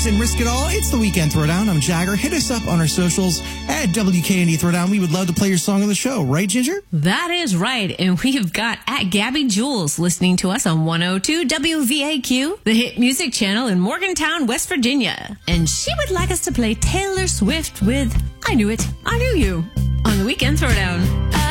and risk it all. It's the Weekend Throwdown. I'm Jagger. Hit us up on our socials at WKND Throwdown. We would love to play your song on the show. Right, Ginger? That is right. And we have got at Gabby Jules listening to us on 102 WVAQ, the hit music channel in Morgantown, West Virginia. And she would like us to play Taylor Swift with I Knew It, I Knew You on the Weekend Throwdown.